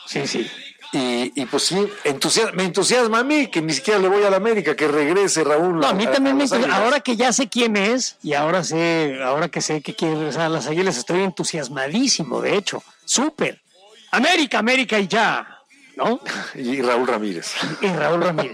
Sí. Y pues sí, me entusiasma a mí, que ni siquiera le voy a la América, que regrese Raúl. No, a mí también me entusiasma. Águilas. Ahora que ya sé quién es y ahora que sé que quiere regresar a las Águilas, estoy entusiasmadísimo, de hecho. ¡Súper! América y ya, ¿no? Y Raúl Ramírez. Y Raúl Ramírez.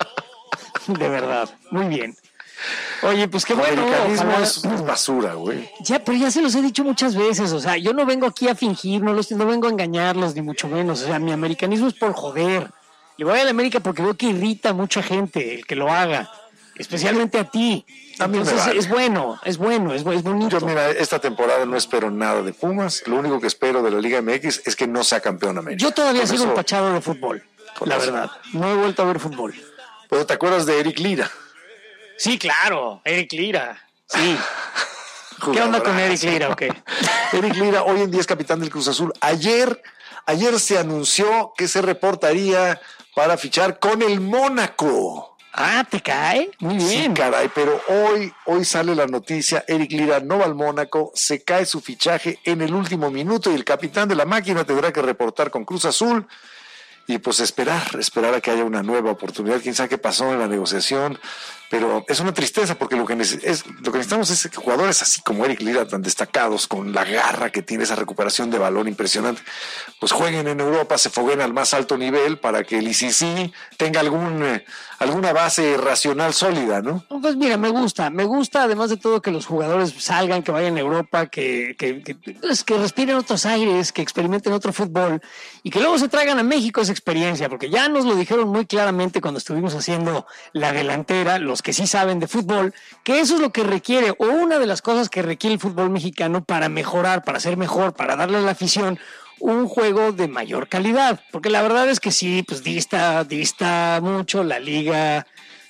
De verdad, muy bien. Oye, pues qué bueno. Americanismo es basura, güey. Ya, pero ya se los he dicho muchas veces, o sea, yo no vengo aquí a fingir, no vengo a engañarlos, ni mucho menos, o sea, mi americanismo es por joder. Le voy a la América porque veo que irrita a mucha gente el que lo haga, especialmente a ti. Entonces vale. es bonito. Yo, mira, esta temporada no espero nada de Pumas, lo único que espero de la Liga MX es que no sea campeón América. Yo todavía sigo empachado de fútbol, la verdad, no he vuelto a ver fútbol. Pero ¿te acuerdas de Eric Lira? Sí, claro, Eric Lira, sí. ¿Qué onda con Eric Lira o qué? Eric Lira hoy en día es capitán del Cruz Azul. Ayer se anunció que se reportaría para fichar con el Mónaco. Ah, ¿te cae? Muy bien. Sí, caray, pero hoy sale la noticia, Eric Lira no va al Mónaco, se cae su fichaje en el último minuto y el capitán de la máquina tendrá que reportar con Cruz Azul. Y pues esperar a que haya una nueva oportunidad. Quién sabe qué pasó en la negociación, pero es una tristeza porque lo que necesitamos es que jugadores así como Eric Lira, tan destacados, con la garra que tiene, esa recuperación de balón impresionante, pues jueguen en Europa, se fogueen al más alto nivel para que el ICC tenga alguna base racional sólida, ¿no? Pues mira, me gusta además de todo que los jugadores salgan, que vayan a Europa, que respiren otros aires, que experimenten otro fútbol y que luego se traigan a México esa experiencia, porque ya nos lo dijeron muy claramente cuando estuvimos haciendo la delantera, los que sí saben de fútbol, que eso es lo que requiere, o una de las cosas que requiere el fútbol mexicano para mejorar, para ser mejor, para darle a la afición un juego de mayor calidad, porque la verdad es que sí, pues dista mucho la liga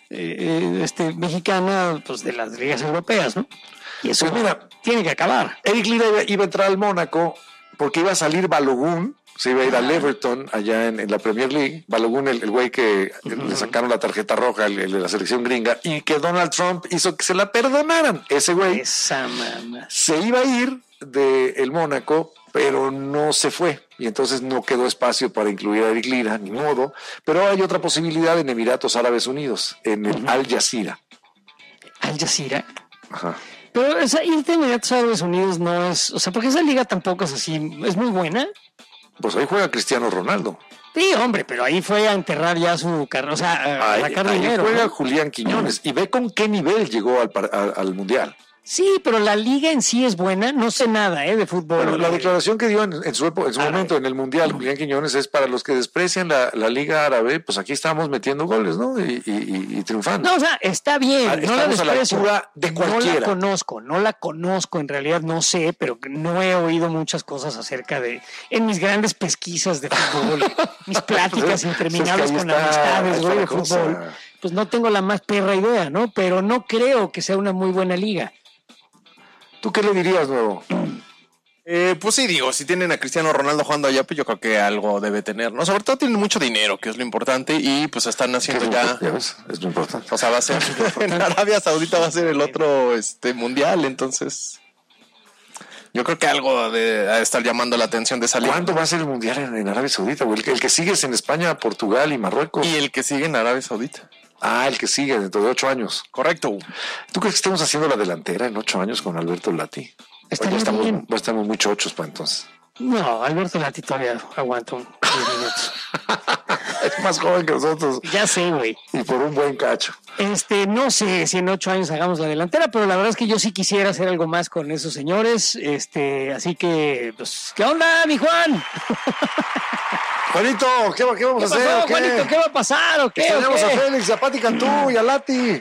mexicana pues de las ligas europeas, ¿no? Y eso pues mira, tiene que acabar. Eric Lira iba a entrar al Mónaco porque iba a salir Balogun, se iba a ir al Everton allá en la Premier League. Balogun, el güey que le sacaron la tarjeta roja, el de la selección gringa, y que Donald Trump hizo que se la perdonaran. Ese güey se iba a ir del Mónaco, pero no se fue. Y entonces no quedó espacio para incluir a Eric Lira, ni modo. Pero hay otra posibilidad en Emiratos Árabes Unidos, en el Al Jazeera. ¿Al Jazeera? Ajá. Pero irte a Emiratos Árabes Unidos no es... O sea, porque esa liga tampoco es así... ¿Es muy buena? Pues ahí juega Cristiano Ronaldo. Sí, hombre, pero ahí fue a enterrar ya su carrera, o sea, a sacar dinero. Ahí juega, ¿no? Julián Julián Quiñones. Y ve con qué nivel llegó al Mundial. Sí, pero la liga en sí es buena, no sé nada de fútbol. Bueno, la declaración que dio en su momento en el Mundial, Julián Quiñones, es para los que desprecian la liga árabe, pues aquí estamos metiendo goles, ¿no? Y triunfando. No, o sea, está bien, no la desprecio. A la altura de cualquiera. No la conozco, en realidad no sé, pero no he oído muchas cosas acerca en mis grandes pesquisas de fútbol, mis pláticas interminables con amistades, de fútbol, pues no tengo la más perra idea, ¿no? Pero no creo que sea una muy buena liga. ¿Tú qué le dirías, Nuevo? Pues sí, digo, si tienen a Cristiano Ronaldo jugando allá, pues yo creo que algo debe tener, ¿no? Sobre todo tienen mucho dinero, que es lo importante, y pues están haciendo ya... Es lo importante. O sea, va a ser... en Arabia Saudita va a ser el otro mundial, entonces... Yo creo que algo de estar llamando la atención de esa liga. ¿Cuándo va a ser el mundial en Arabia Saudita? El que sigue es en España, Portugal y Marruecos. Y el que sigue en Arabia Saudita. Ah, el que sigue dentro de 8 años. Correcto. ¿Tú crees que estamos haciendo la delantera en 8 años con Alberto Lati? Estamos muy chochos para entonces. No, Alberto Lati todavía aguanta 10 minutos. Es más joven que nosotros. Ya sé, güey. Y por un buen cacho. No sé si en 8 años hagamos la delantera, pero la verdad es que yo sí quisiera hacer algo más con esos señores. Así que, pues, ¿qué onda, mi Juan? Juanito, ¿qué vamos a hacer? Juanito, ¿qué va a pasar? ¿O qué? Tenemos a Félix, a Pati Cantú y a Lati.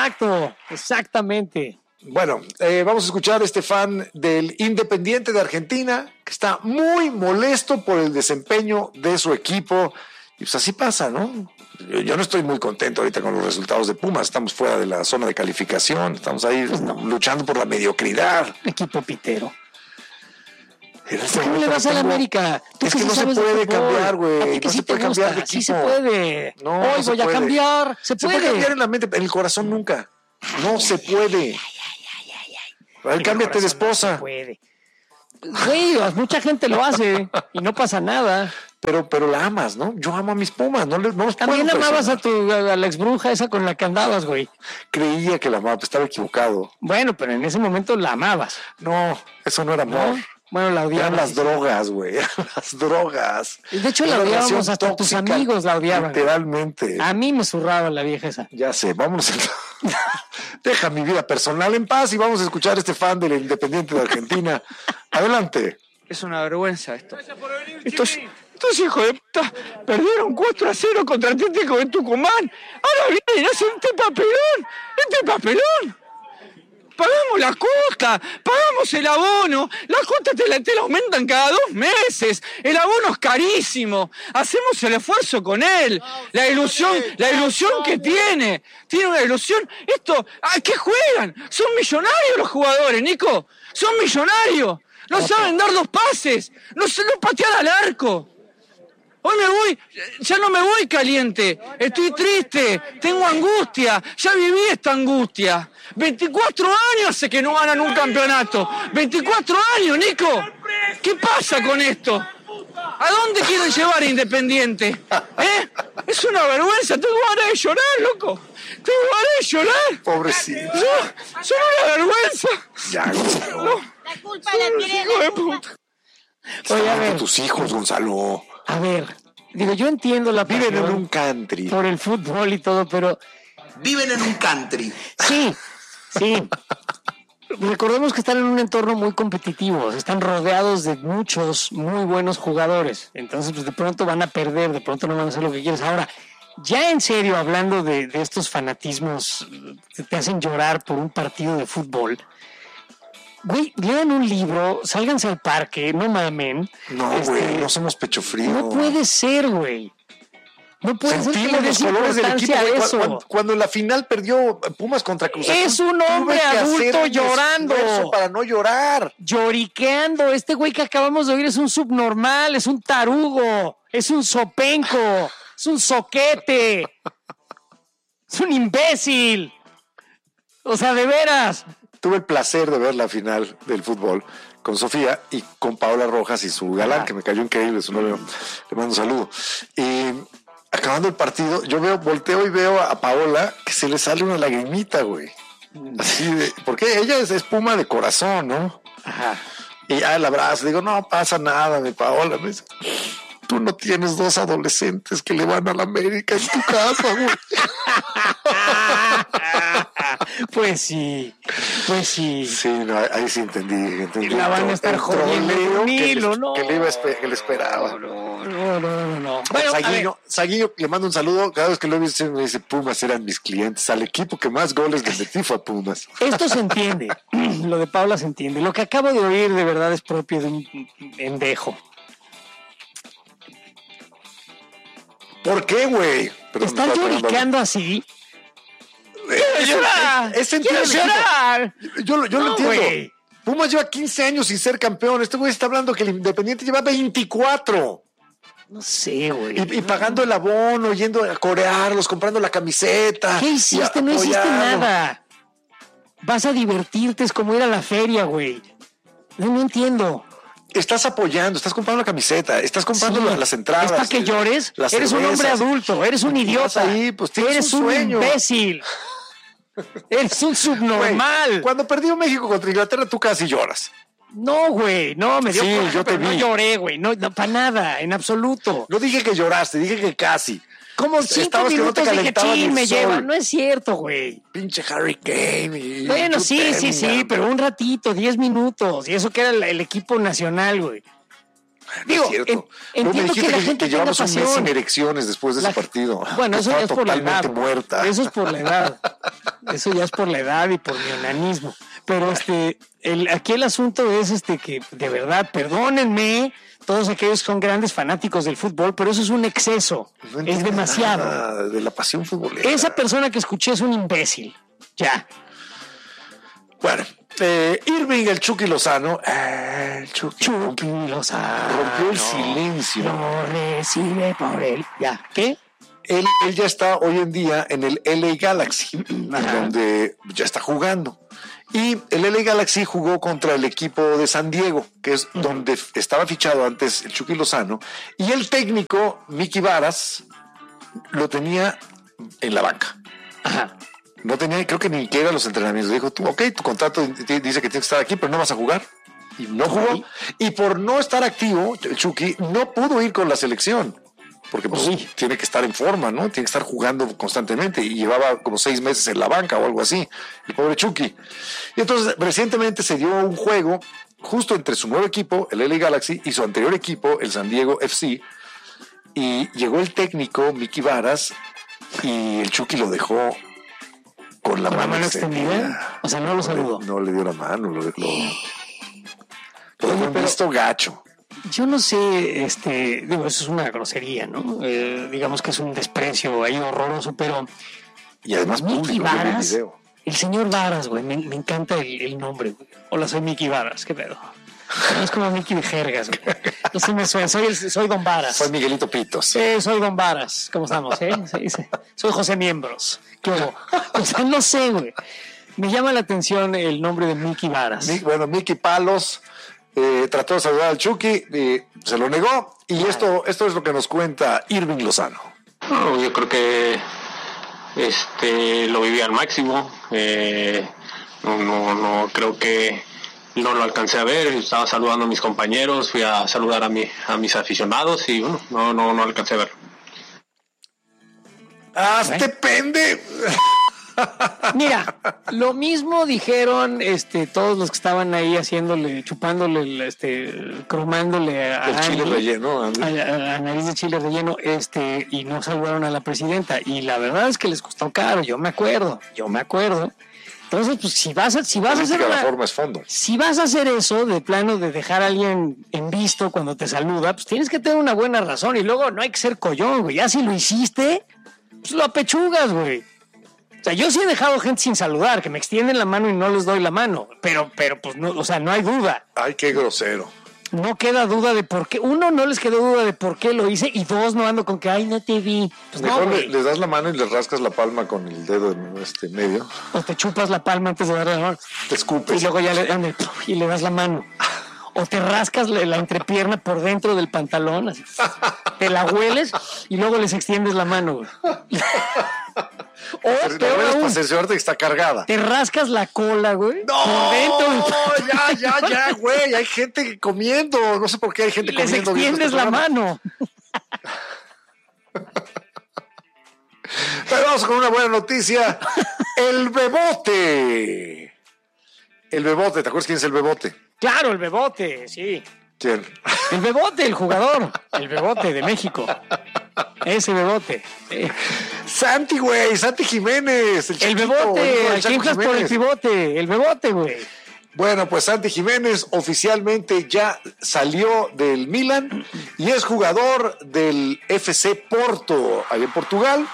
Exactamente. Bueno, vamos a escuchar a este fan del Independiente de Argentina que está muy molesto por el desempeño de su equipo. Y pues así pasa, ¿no? Yo no estoy muy contento ahorita con los resultados de Pumas. Estamos fuera de la zona de calificación. Estamos ahí luchando por la mediocridad. Equipo pitero. ¿Cómo le vas a la América? Es que no se puede cambiar, güey. No se puede cambiar de equipo. Sí se puede. Hoy voy a cambiar. Se puede cambiar en la mente, en el corazón nunca. No se puede. A ver, cámbiate de esposa. Güey, mucha gente lo hace y no pasa nada. pero la amas, ¿no? Yo amo a mis Pumas, no los puedo También amabas presionar. a la exbruja esa con la que andabas, güey. Creía que la amaba, pero estaba equivocado. Bueno, pero en ese momento la amabas. No, eso no era amor. ¿No? Bueno, la odiabas. Eran las drogas, güey. Las drogas. De hecho, Una la odiábamos, relación hasta tus tóxica, amigos la odiaban. Literalmente. A mí me zurraba la vieja esa. Ya sé, vámonos. Deja mi vida personal en paz y vamos a escuchar a este fan del Independiente de Argentina. Adelante. Es una vergüenza esto. Estos hijos de puta perdieron 4-0 contra Atlético de Tucumán. Ahora vienen y hacen este papelón. Pagamos la cuota, pagamos el abono, la cuota te la aumentan cada 2 meses, el abono es carísimo, hacemos el esfuerzo con él, la ilusión que tiene una ilusión, ¿a qué juegan? Son millonarios los jugadores, Nico, son millonarios, no saben dar 2 pases, no patear al arco. Hoy ya no me voy caliente, estoy triste, tengo angustia, ya viví esta angustia. 24 años hace que no ganan un campeonato. 24 años, Nico. ¿Qué pasa con esto? ¿A dónde quieren llevar a Independiente? Es una vergüenza, tengo ganas de llorar, loco. Tengo ganas de llorar. Pobrecito. Son una vergüenza. Ya, Gonzalo. La culpa la tiene Hijo de puta. Oye, a ver. Tus hijos, Gonzalo. A ver, digo, yo entiendo la Viven en pasión un country. por el fútbol y todo, pero Viven en un country. sí. Recordemos que están en un entorno muy competitivo, están rodeados de muchos muy buenos jugadores, entonces pues de pronto van a perder, de pronto no van a hacer lo que quieres. Ahora, ya en serio, hablando de estos fanatismos que te hacen llorar por un partido de fútbol, güey, lean un libro, sálganse al parque, no mamen. No, güey, no somos pecho frío. No puede ser, güey. No puede ser que le Sentimos des los colores del equipo. importancia a Güey, eso. cuando en la final perdió Pumas contra Cruz Azul, Es un hombre tuve que hacer adulto un llorando. esfuerzo para no llorar. Lloriqueando. Este güey que acabamos de oír es un subnormal, es un tarugo, es un sopenco, es un soquete, es un imbécil. O sea, de veras. Tuve el placer de ver la final del fútbol con Sofía y con Paola Rojas y su galán, que me cayó increíble, su novio. Le mando un saludo. Y acabando el partido, yo volteo y veo a Paola que se le sale una lagrimita, güey. Así de, porque ella es Puma de corazón, ¿no? Ajá. Y ya la abrazo, digo, no pasa nada, mi Paola. Me dice, tú no tienes 2 adolescentes que le van a la América en tu casa, güey. Pues sí. Sí, no, ahí sí entendí. La van a estar el jodiendo troleo con hilo, ¿no? que le esperaba. No. Bueno, a ver, Saguiño, le mando un saludo. Cada vez que lo he visto me dice, Pumas eran mis clientes. Al equipo que más goles le metí fue a Pumas. esto se entiende. Lo de Paula se entiende. Lo que acabo de oír de verdad es propio de un endejo. ¿Por qué, güey? Estás lloriqueando así. Quiero llorar. Yo lo entiendo. Güey. Pumas lleva 15 años sin ser campeón. Este güey está hablando que el Independiente lleva 24. No sé, güey. Y pagando el abono, yendo a corearlos, comprando la camiseta. ¿Qué hiciste? No hiciste nada. Vas a divertirte, es como ir a la feria, güey. No entiendo. Estás apoyando, estás comprando la camiseta, estás comprando Sí. las entradas. ¿Es para que llores? las Eres un hombre cervezas. adulto, eres un idiota. Ahí, pues tienes eres un un sueño. imbécil. Eres un subnormal. Güey, cuando perdió México contra Inglaterra, tú casi lloras. No, güey, no, me dio Sí, coraje, yo te pero no vi. lloré, güey, no, para nada, en absoluto. No dije que lloraste, dije que casi. Como 5 Estabas que no te minutos dije, calentaba ni chin, el me sol. lleva. No es cierto, güey. Pinche Harry Kane. Y Bueno, sí, Jude pero un ratito, 10 minutos. Y eso que era el equipo nacional, güey. Digo, es cierto. Luego me entiendo dijiste que la gente tenga llevamos un mes sin pasión. erecciones después de ese partido. Bueno, eso ya es Estaba por la edad. totalmente muerta. Eso es por la edad. Eso ya es por la edad y por mi onanismo. Pero aquí el asunto es que de verdad, perdónenme, todos aquellos que son grandes fanáticos del fútbol, pero eso es un exceso. No Es entiendo demasiado. nada de la pasión futbolera. Esa persona que escuché es un imbécil. Ya. Bueno, Irving, el Chucky Lozano. El Chucky Lozano. rompió el silencio. Lo recibe por él. Ya. ¿Qué? Él ya está hoy en día en el LA Galaxy, Ajá. donde ya está jugando. Y el LA Galaxy jugó contra el equipo de San Diego, que es donde estaba fichado antes el Chucky Lozano, y el técnico Mickey Varas lo tenía en la banca. Ajá. No tenía, creo que ni siquiera los entrenamientos. Dijo, tú, ok, tu contrato dice que tienes que estar aquí, pero no vas a jugar. Y no jugó. Sí. Y por no estar activo, el Chucky no pudo ir con la selección. Porque pues tiene que estar en forma, ¿no? Tiene que estar jugando constantemente. Y llevaba como 6 meses en la banca o algo así. El pobre Chucky. Y entonces recientemente se dio un juego justo entre su nuevo equipo, el LA Galaxy, y su anterior equipo, el San Diego FC. Y llegó el técnico, Mickey Varas, y el Chucky lo dejó con la mano extendida. O sea, no lo saludó. No le dio la mano, lo dejó visto gacho. Yo no sé, digo, eso es una grosería, ¿no? Digamos que es un desprecio ahí horroroso, pero... Y además Mickey público, Varas, el video. el señor Varas, güey, me encanta el nombre, güey. Hola, soy Mickey Varas, ¿qué pedo? No es como Mickey de Jergas, güey. No se me suena, soy Don Varas. Soy Miguelito Pitos. Sí, soy Don Varas. ¿Cómo estamos, Sí. Soy José Miembros. ¿Qué hubo? O sea, no sé, güey. Me llama la atención el nombre de Mickey Varas. Mickey Palos trató de saludar al Chucky, se lo negó, y esto es lo que nos cuenta Irving Lozano. No, yo creo que lo viví al máximo. No creo que no lo alcancé a ver. Estaba saludando a mis compañeros, fui a saludar a mis aficionados y bueno, no alcancé a verlo. ¡Hazte pende! Mira, lo mismo dijeron todos los que estaban ahí haciéndole, chupándole, cromándole a el chile relleno, a nariz de chile relleno, y no saludaron a la presidenta. Y la verdad es que les costó caro, yo me acuerdo. Entonces, pues si vas a hacer la forma es fondo. Si vas a hacer eso, de plano de dejar a alguien en visto cuando te saluda, pues tienes que tener una buena razón. Y luego no hay que ser collón, güey. Ya si lo hiciste, pues lo apechugas, güey. O sea, yo sí he dejado gente sin saludar, que me extienden la mano y no les doy la mano. Pero pues no, o sea, no hay duda. Ay, qué grosero. No queda duda de por qué. Uno, no les quedó duda de por qué lo hice. Y dos, no ando con que, ay, no te vi. Pues mejor no, les das la mano y les rascas la palma con el dedo en medio. O te chupas la palma antes de darle la mano. Te escupes. Y luego ya le das la mano. O te rascas la entrepierna por dentro del pantalón, así, te la hueles y luego les extiendes la mano, güey. O peor aún, para cerciorarte que está cargada. te rascas la cola, güey. No, por dentro. ya, güey. Hay gente comiendo. No sé por qué hay gente Y les comiendo. extiendes la mano. Pero vamos con una buena noticia. El Bebote. El Bebote, ¿te acuerdas quién es el Bebote? Claro, el Bebote, sí. ¿Quién? El Bebote, el jugador. El Bebote de México. Ese Bebote. Santi, güey. Santi Jiménez. El Bebote. Aquí inflas por el pivote. El Bebote, güey. Bueno, pues Santi Jiménez oficialmente ya salió del Milan y es jugador del FC Porto, allá en Portugal.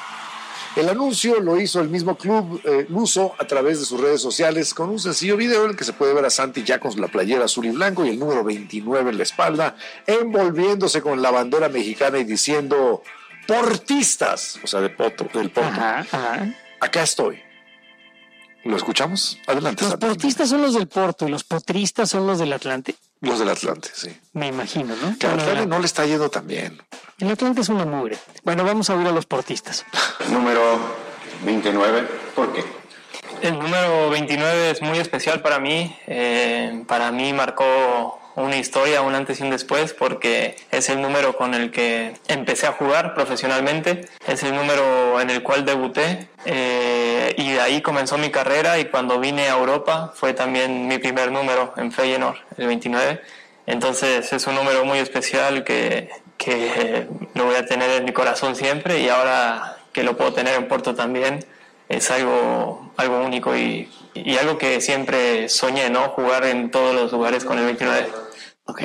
El anuncio lo hizo el mismo club luso a través de sus redes sociales con un sencillo video en el que se puede ver a Santi ya con la playera azul y blanco y el número 29 en la espalda, envolviéndose con la bandera mexicana y diciendo portistas, o sea, del Porto. Ajá. Acá estoy. ¿Lo escuchamos? Adelante. Los Santi. portistas son los del Porto y los potristas son los del Atlante. Los del Atlante, sí. Me imagino, ¿no? Que al Atlante no le está yendo tan bien. El Atlante es una mugre. Bueno, vamos a oír a los portistas. Número 29, ¿por qué? El número 29 es muy especial para mí. Para mí marcó una historia, un antes y un después, porque es el número con el que empecé a jugar profesionalmente. Es el número en el cual debuté. Y de ahí comenzó mi carrera, y cuando vine a Europa fue también mi primer número en Feyenoord, el 29. Entonces es un número muy especial que lo voy a tener en mi corazón siempre, y ahora que lo puedo tener en Porto también es algo único y algo que siempre soñé, ¿no? Jugar en todos los lugares con el 29. Ok.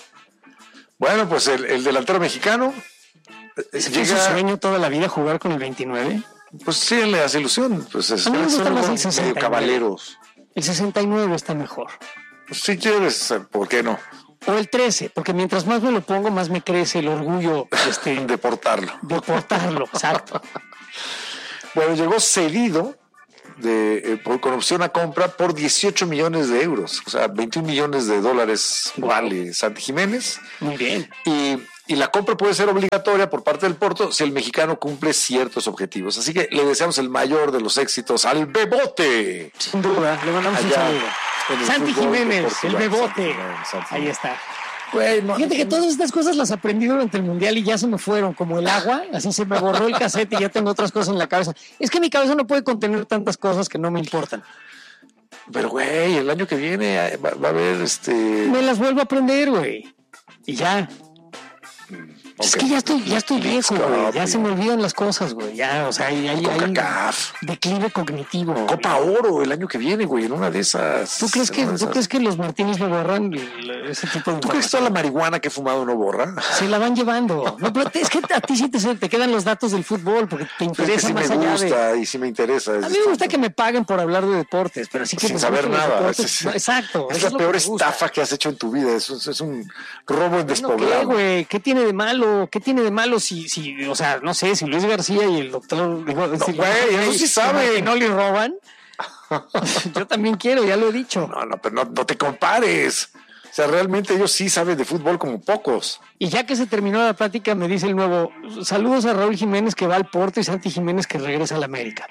Bueno, pues el delantero mexicano ¿Fue su sueño toda la vida jugar con el 29? Pues sí, le hace ilusión. Pues A mí me gusta más el medio 69. caballeros. El 69 está mejor. Pues si quieres, ¿por qué no? O el 13, porque mientras más me lo pongo, más me crece el orgullo De portarlo. de portarlo. Exacto. Bueno, llegó cedido con opción a compra por 18 millones de euros. O sea, 21 millones de dólares vale Santi Jiménez. Muy bien. Y la compra puede ser obligatoria por parte del Porto si el mexicano cumple ciertos objetivos. Así que le deseamos el mayor de los éxitos al Bebote. Sin duda, le mandamos un saludo. Santi Jiménez, el Bebote. Ahí está. Bueno, fíjate que todas estas cosas las aprendí durante el Mundial y ya se me fueron, como el agua, así se me borró el cassette y ya tengo otras cosas en la cabeza. Es que mi cabeza no puede contener tantas cosas que no me importan. Pero, güey, el año que viene va a haber Me las vuelvo a aprender, güey. Y ya. Es que ya estoy viejo, güey. Ya se me olvidan las cosas, güey. Ya, o sea, hay declive cognitivo. Copa Oro el año que viene, güey, en una de esas. ¿Tú crees que los Martínez me borran ese tipo de... ¿Tú crees que toda la marihuana que he fumado no borra? Se la van llevando. No, pero es que a ti sí te quedan los datos del fútbol porque te interesa es que sí más me allá gusta y sí me interesa. A mí me gusta que me paguen por hablar de deportes, pero sí que sin saber nada. Exacto. Es la peor estafa que has hecho en tu vida. Es un robo en despoblado. ¿Qué, güey? ¿Qué tiene de malo? ¿Qué tiene de malo si, o sea, no sé, si Luis García y el doctor... güey, eso sí sabe. ¿No le roban? Yo también quiero, ya lo he dicho. No, pero no te compares. O sea, realmente ellos sí saben de fútbol como pocos. Y ya que se terminó la plática, me dice el nuevo, saludos a Raúl Jiménez que va al Porto y Santi Jiménez que regresa a la América.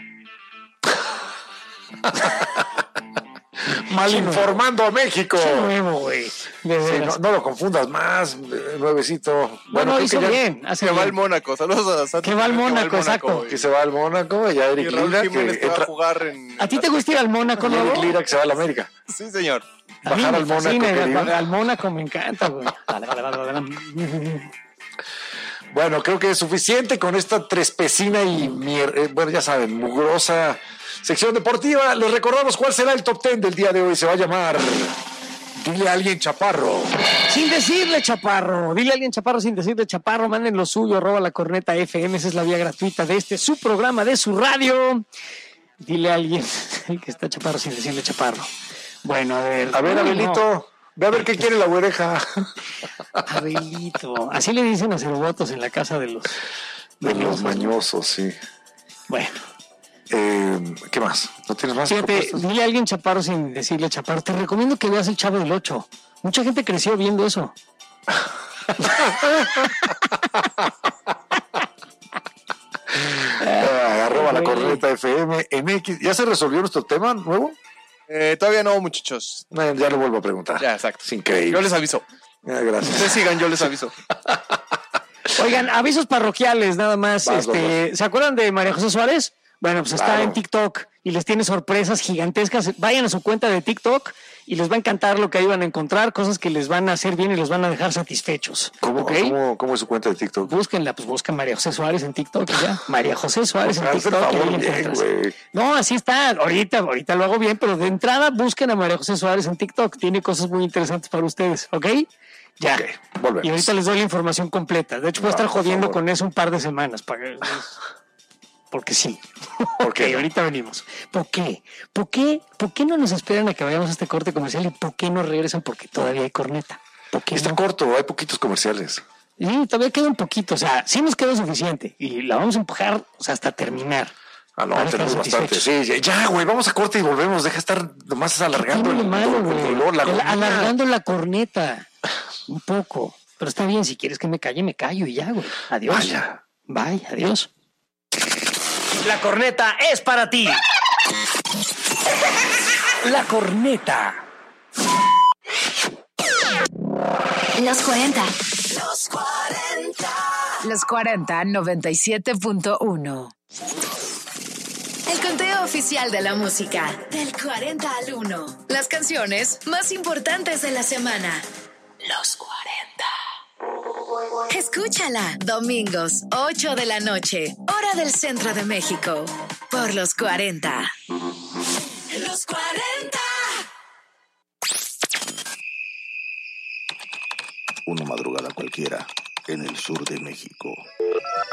Mal informando a México. Qué nuevo, güey. Sí, no lo confundas más, nuevecito. Bueno, hizo bien. Que va al Mónaco. Saludos a Santi. Que va al Mónaco, exacto. Que se va al Mónaco y a Eric Lira que va a jugar en... ¿A ti te gusta ir al Mónaco, no? Eric Lira que se va a la América. Sí, señor. Bajar al Mónaco. Al Mónaco me encanta, güey. Vale. Bueno, creo que es suficiente con esta trespecina y, bueno, ya saben, mugrosa sección deportiva. Les recordamos cuál será el top 10 del día de hoy. Se va a llamar Dile a alguien Chaparro. Sin decirle Chaparro. Dile a alguien Chaparro sin decirle Chaparro. Manden lo suyo, @lacorneta_FM. Esa es la vía gratuita de su programa, de su radio. Dile a alguien que está Chaparro sin decirle Chaparro. Bueno, a ver. Abelito. No. Ve a ver qué quiere la güereja. Abelito. Así le dicen a Cerobotos en la casa de los mañosos, sí. Bueno. ¿Qué más? ¿No tienes más? Fíjate, dile a alguien Chaparro sin decirle Chaparro. Te recomiendo que veas El Chavo del 8. Mucha gente creció viendo eso. @lacorneta_FM en X. ¿Ya se resolvió nuestro tema nuevo? Todavía no, muchachos. Ya lo vuelvo a preguntar. Ya, exacto. Es increíble. Yo les aviso. Gracias. Ustedes sigan, yo les aviso. Oigan, avisos parroquiales nada más. ¿Se acuerdan de María José Suárez? Bueno, pues está en TikTok y les tiene sorpresas gigantescas. Vayan a su cuenta de TikTok y les va a encantar lo que ahí van a encontrar, cosas que les van a hacer bien y los van a dejar satisfechos. ¿Cómo es su cuenta de TikTok? Búsquenla, pues buscan María José Suárez en TikTok y ya. María José Suárez en TikTok. No, así está. Ahorita lo hago bien, pero de entrada busquen a María José Suárez en TikTok. Tiene cosas muy interesantes para ustedes, ¿ok? Ya. Okay, volvemos. Y ahorita les doy la información completa. De hecho, voy a estar jodiendo con eso un par de semanas. Porque sí. Okay, ahorita venimos. ¿Por qué? ¿Por qué no nos esperan a que vayamos a este corte comercial y por qué no regresan? Porque todavía hay corneta. Está corto, hay poquitos comerciales. Sí, todavía queda un poquito. O sea, sí nos queda suficiente y la vamos a empujar hasta terminar. No, tenemos bastante. Sí, ya, güey, vamos a corte y volvemos. Deja estar nomás alargando el dolor, alargando la corneta un poco. Pero está bien, si quieres que me calle, me callo y ya, güey. Adiós. Vaya. Bye, adiós. La corneta es para ti. La corneta. Los 40. Los 40, 97.1. El conteo oficial de la música. Del 40 al 1. Las canciones más importantes de la semana. Los 40. Escúchala. Domingos, 8 de la noche. Hora del centro de México. Por los 40. Los 40. Una madrugada cualquiera en el sur de México.